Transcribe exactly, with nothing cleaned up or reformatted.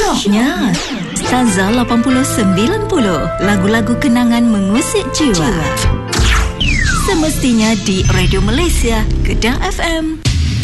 Syoknya Stanza lapan puluh sembilan puluh, lagu-lagu kenangan mengusik jiwa. Semestinya di Radio Malaysia, Kedah F M.